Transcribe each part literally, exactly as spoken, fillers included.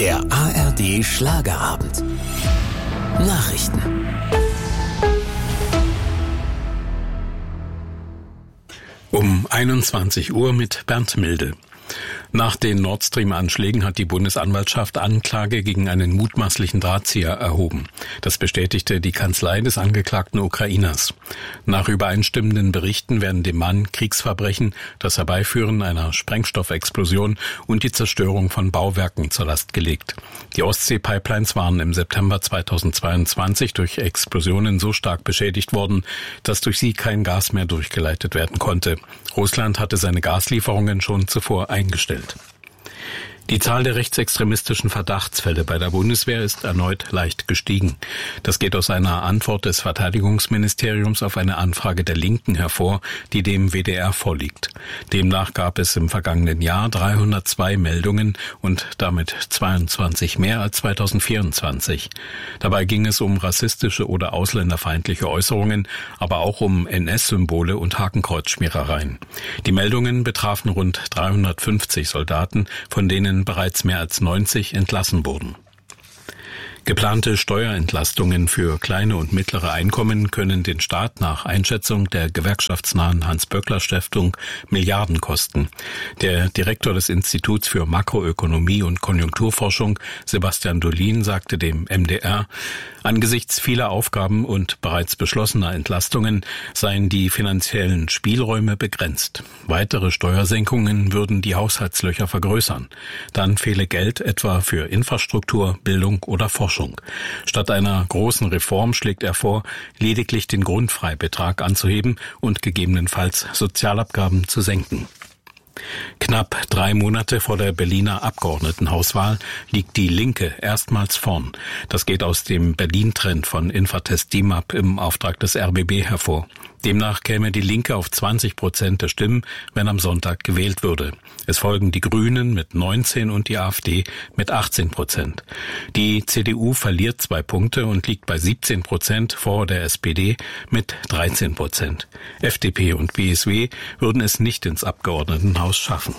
Der A R D Schlagerabend. Nachrichten. Um einundzwanzig Uhr mit Bernd Milde. Nach den Nord Stream-Anschlägen hat die Bundesanwaltschaft Anklage gegen einen mutmaßlichen Drahtzieher erhoben. Das bestätigte die Kanzlei des angeklagten Ukrainers. Nach übereinstimmenden Berichten werden dem Mann Kriegsverbrechen, das Herbeiführen einer Sprengstoffexplosion und die Zerstörung von Bauwerken zur Last gelegt. Die Ostsee-Pipelines waren im September zweitausendzweiundzwanzig durch Explosionen so stark beschädigt worden, dass durch sie kein Gas mehr durchgeleitet werden konnte. Russland hatte seine Gaslieferungen schon zuvor eingestellt. Die Zahl der rechtsextremistischen Verdachtsfälle bei der Bundeswehr ist erneut leicht gestiegen. Das geht aus einer Antwort des Verteidigungsministeriums auf eine Anfrage der Linken hervor, die dem W D R vorliegt. Demnach gab es im vergangenen Jahr dreihundertzwei Meldungen und damit zweiundzwanzig mehr als zweitausendvierundzwanzig. Dabei ging es um rassistische oder ausländerfeindliche Äußerungen, aber auch um N S-Symbole und Hakenkreuzschmierereien. Die Meldungen betrafen rund dreihundertfünfzig Soldaten, von denen bereits mehr als neunzig entlassen wurden. Geplante Steuerentlastungen für kleine und mittlere Einkommen können den Staat nach Einschätzung der gewerkschaftsnahen Hans-Böckler-Stiftung Milliarden kosten. Der Direktor des Instituts für Makroökonomie und Konjunkturforschung, Sebastian Dolin, sagte dem M D R, angesichts vieler Aufgaben und bereits beschlossener Entlastungen seien die finanziellen Spielräume begrenzt. Weitere Steuersenkungen würden die Haushaltslöcher vergrößern. Dann fehle Geld etwa für Infrastruktur, Bildung oder Forschung. Statt einer großen Reform schlägt er vor, lediglich den Grundfreibetrag anzuheben und gegebenenfalls Sozialabgaben zu senken. Knapp drei Monate vor der Berliner Abgeordnetenhauswahl liegt die Linke erstmals vorn. Das geht aus dem Berlin-Trend von Infratest D I M A P im Auftrag des R B B hervor. Demnach käme die Linke auf zwanzig Prozent der Stimmen, wenn am Sonntag gewählt würde. Es folgen die Grünen mit neunzehn und die AfD mit achtzehn Prozent. Die C D U verliert zwei Punkte und liegt bei siebzehn Prozent vor der S P D mit dreizehn Prozent. F D P und B S W würden es nicht ins Abgeordnetenhaus schaffen.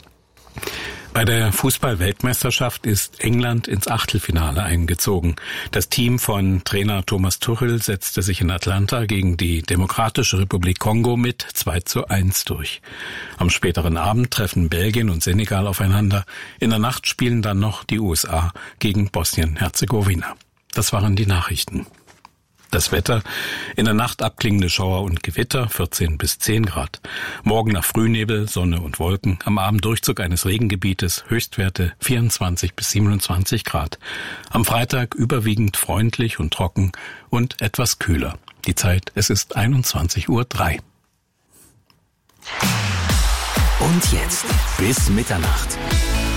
Bei der Fußball-Weltmeisterschaft ist England ins Achtelfinale eingezogen. Das Team von Trainer Thomas Tuchel setzte sich in Atlanta gegen die Demokratische Republik Kongo mit zwei zu eins durch. Am späteren Abend treffen Belgien und Senegal aufeinander. In der Nacht spielen dann noch die U S A gegen Bosnien-Herzegowina. Das waren die Nachrichten. Das Wetter: in der Nacht abklingende Schauer und Gewitter, vierzehn bis zehn Grad. Morgen nach Frühnebel, Sonne und Wolken. Am Abend Durchzug eines Regengebietes, Höchstwerte vierundzwanzig bis siebenundzwanzig Grad. Am Freitag überwiegend freundlich und trocken und etwas kühler. Die Zeit, es ist einundzwanzig Uhr drei. Und jetzt bis Mitternacht.